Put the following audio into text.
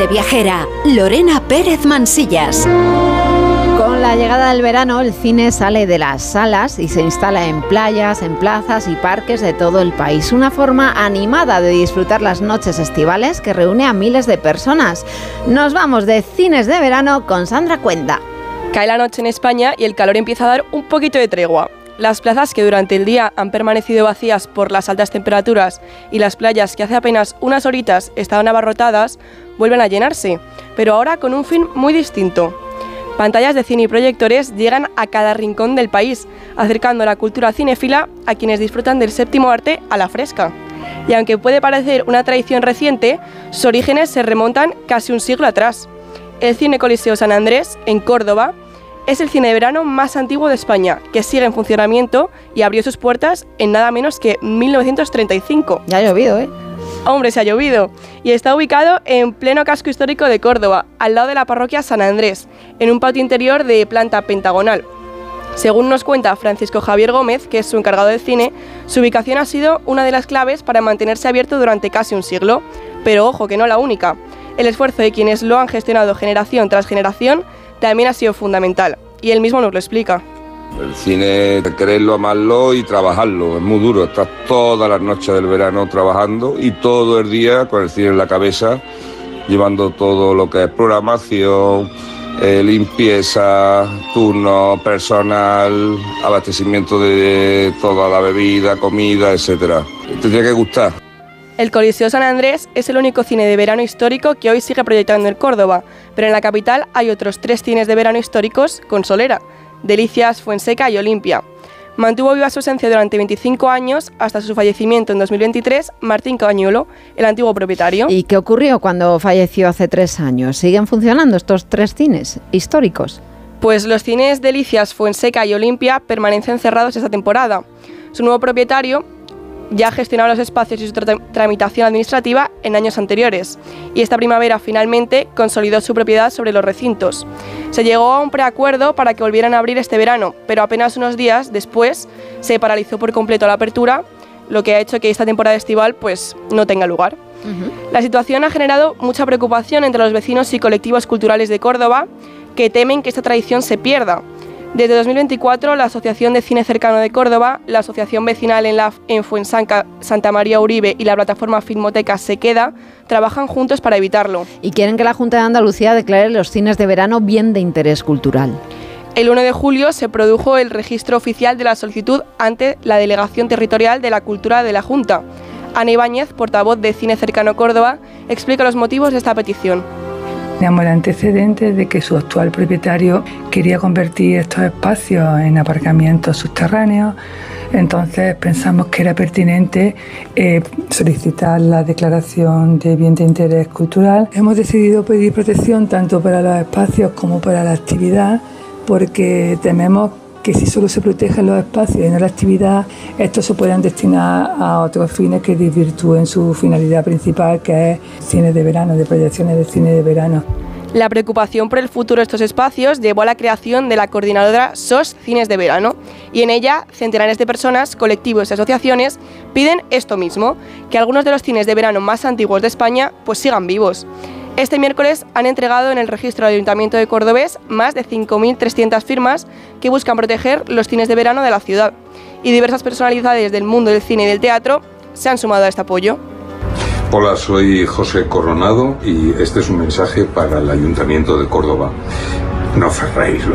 Mente Viajera, Lorena Pérez Mansillas. Con la llegada del verano, el cine sale de las salas y se instala en playas, en plazas y parques de todo el país. Una forma animada de disfrutar las noches estivales que reúne a miles de personas. Nos vamos de cines de verano con Sandra Cuenda. Cae la noche en España y el calor empieza a dar un poquito de tregua. Las plazas que durante el día han permanecido vacías por las altas temperaturas y las playas que hace apenas unas horitas estaban abarrotadas, vuelven a llenarse, pero ahora con un fin muy distinto. Pantallas de cine y proyectores llegan a cada rincón del país, acercando la cultura cinéfila a quienes disfrutan del séptimo arte a la fresca. Y aunque puede parecer una tradición reciente, sus orígenes se remontan casi un siglo atrás. El Cine Coliseo San Andrés, en Córdoba, es el cine de verano más antiguo de España, que sigue en funcionamiento y abrió sus puertas en nada menos que 1935. Ya ha llovido, ¿eh? Hombre, se ha llovido. Y está ubicado en pleno casco histórico de Córdoba, al lado de la parroquia San Andrés, en un patio interior de planta pentagonal. Según nos cuenta Francisco Javier Gómez, que es su encargado de cine, su ubicación ha sido una de las claves para mantenerse abierto durante casi un siglo. Pero ojo, que no la única. El esfuerzo de quienes lo han gestionado generación tras generación también ha sido fundamental, y él mismo nos lo explica. El cine, quererlo, amarlo y trabajarlo, es muy duro. Estás todas las noches del verano trabajando y todo el día con el cine en la cabeza, llevando todo lo que es programación, limpieza, turno, personal, abastecimiento de toda la bebida, comida, etc. Te tiene que gustar. El Coliseo San Andrés es el único cine de verano histórico que hoy sigue proyectando en Córdoba, pero en la capital hay otros 3 cines de verano históricos con solera: Delicias, Fuenseca y Olimpia. Mantuvo viva su esencia durante 25 años hasta su fallecimiento en 2023 Martín Cabañuelo, el antiguo propietario. ¿Y qué ocurrió cuando falleció hace 3 años? ¿Siguen funcionando estos 3 cines históricos? Pues los cines Delicias, Fuenseca y Olimpia permanecen cerrados esta temporada. Su nuevo propietario ya ha gestionado los espacios y su tramitación administrativa en años anteriores, y esta primavera finalmente consolidó su propiedad sobre los recintos. Se llegó a un preacuerdo para que volvieran a abrir este verano, pero apenas unos días después se paralizó por completo la apertura, lo que ha hecho que esta temporada estival pues no tenga lugar. La situación ha generado mucha preocupación entre los vecinos y colectivos culturales de Córdoba, que temen que esta tradición se pierda. Desde 2024, la Asociación de Cine Cercano de Córdoba, la Asociación Vecinal en Fuensanca, Santa María Uribe y la plataforma Filmoteca Se Queda trabajan juntos para evitarlo. Y quieren que la Junta de Andalucía declare los cines de verano bien de interés cultural. El 1 de julio se produjo el registro oficial de la solicitud ante la Delegación Territorial de la Cultura de la Junta. Ana Ibáñez, portavoz de Cine Cercano Córdoba, explica los motivos de esta petición. Teníamos el antecedente de que su actual propietario quería convertir estos espacios en aparcamientos subterráneos, entonces pensamos que era pertinente solicitar la declaración de bien de interés cultural. Hemos decidido pedir protección tanto para los espacios como para la actividad, porque tememos que si solo se protegen los espacios y no la actividad, estos se puedan destinar a otros fines que desvirtúen su finalidad principal, que es cine de verano, de proyecciones de cine de verano. La preocupación por el futuro de estos espacios llevó a la creación de la coordinadora SOS Cines de Verano, y en ella centenares de personas, colectivos y asociaciones piden esto mismo, que algunos de los cines de verano más antiguos de España pues sigan vivos. Este miércoles han entregado en el registro del Ayuntamiento de Cordobés más de 5.300 firmas que buscan proteger los cines de verano de la ciudad, y diversas personalidades del mundo del cine y del teatro se han sumado a este apoyo. Hola, soy José Coronado y este es un mensaje para el Ayuntamiento de Córdoba. No cerréis